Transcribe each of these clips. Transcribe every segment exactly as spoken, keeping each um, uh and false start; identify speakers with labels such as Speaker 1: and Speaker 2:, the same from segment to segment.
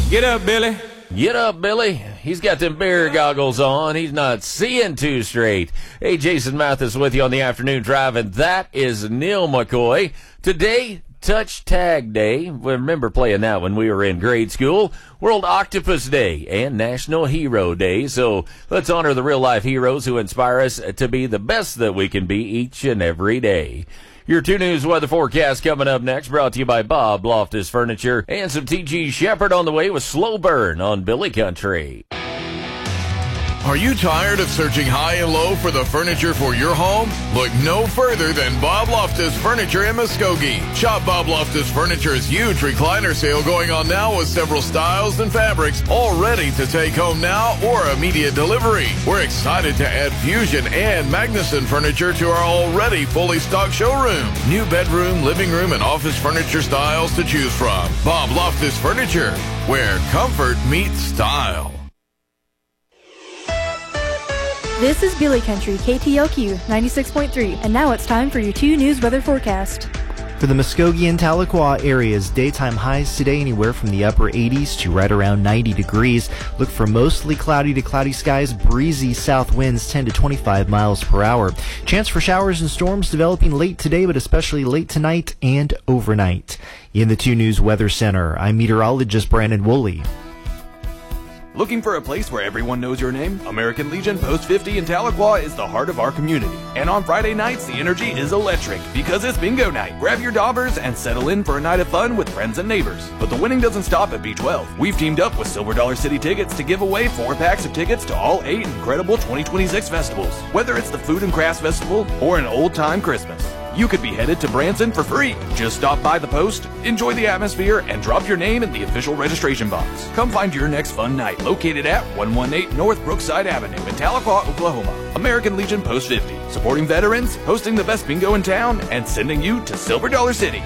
Speaker 1: Get up, Billy.
Speaker 2: Get up, Billy. He's got them bear goggles on. He's not seeing too straight. Hey, Jason Mathis with you on the afternoon drive, and that is Neil McCoy. Today, Touch Tag Day. Remember playing that when we were in grade school. World Octopus Day and National Hero Day. So let's honor the real-life heroes who inspire us to be the best that we can be each and every day. Your two News weather forecast coming up next, brought to you by Bob Loftus Furniture, and some T G Shepherd on the way with Slow Burn on Billy Country.
Speaker 3: Are you tired of searching high and low for the furniture for your home? Look no further than Bob Loftus Furniture in Muskogee. Shop Bob Loftus Furniture's huge recliner sale going on now with several styles and fabrics all ready to take home now or immediate delivery. We're excited to add Fusion and Magnuson furniture to our already fully stocked showroom. New bedroom, living room, and office furniture styles to choose from. Bob Loftus Furniture, where comfort meets style.
Speaker 4: This is Billy Country, K T L Q ninety-six point three, and now it's time for your two News weather forecast.
Speaker 5: For the Muskogee and Tahlequah areas, daytime highs today anywhere from the upper eighties to right around ninety degrees. Look for mostly cloudy to cloudy skies, breezy south winds ten to twenty-five miles per hour. Chance for showers and storms developing late today, but especially late tonight and overnight. In the two News Weather Center, I'm meteorologist Brandon Woolley.
Speaker 6: Looking for a place where everyone knows your name? American Legion Post fifty in Tahlequah is the heart of our community. And on Friday nights, the energy is electric because it's bingo night. Grab your daubers and settle in for a night of fun with friends and neighbors. But the winning doesn't stop at B twelve. We've teamed up with Silver Dollar City Tickets to give away four packs of tickets to all eight incredible twenty twenty-six festivals. Whether it's the Food and Crafts Festival or an old-time Christmas, you could be headed to Branson for free. Just stop by the post, enjoy the atmosphere, and drop your name in the official registration box. Come find your next fun night located at one eighteen North Brookside Avenue in Tahlequah, Oklahoma. American Legion Post fifty, supporting veterans, hosting the best bingo in town, and sending you to Silver Dollar City.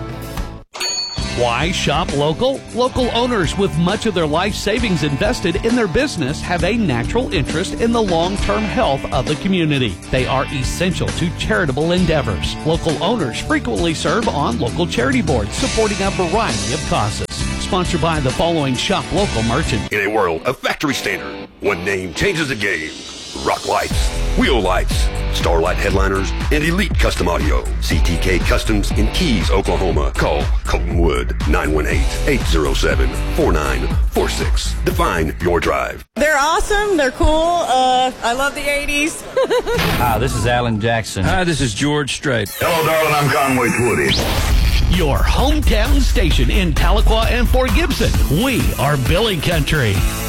Speaker 7: Why shop local? Local owners with much of their life savings invested in their business have a natural interest in the long-term health of the community. They are essential to charitable endeavors. Local owners frequently serve on local charity boards supporting a variety of causes. Sponsored by the following shop local merchant.
Speaker 8: In a world of factory standard, one name changes the game. Rock Lights, Wheel Lights, Starlight Headliners, and Elite Custom Audio. C T K Customs in Keys, Oklahoma. Call Colton Wood, nine one eight, eight zero seven, four nine four six. Define your drive.
Speaker 9: They're awesome. They're cool. Uh, I love the eighties.
Speaker 10: Hi, this is Alan Jackson.
Speaker 11: Hi, this is George Strait.
Speaker 12: Hello, darling. I'm Conway Twitty.
Speaker 7: Your hometown station in Tahlequah and Fort Gibson. We are Billy Country.